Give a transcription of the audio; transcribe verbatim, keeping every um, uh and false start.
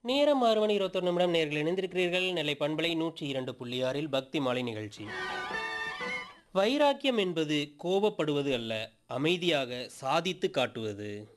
நேரம் ஆறு மணி இருபத்தொரு நிமிடம் நேர்கள் இணைந்திருக்கிறீர்கள். நெல்லை பண்பலை நூற்றி இரண்டு புள்ளி ஆறில் பக்தி மாலை நிகழ்ச்சி. வைராக்கியம் என்பது கோபப்படுவது அல்ல, அமைதியாக சாதித்து காட்டுவது.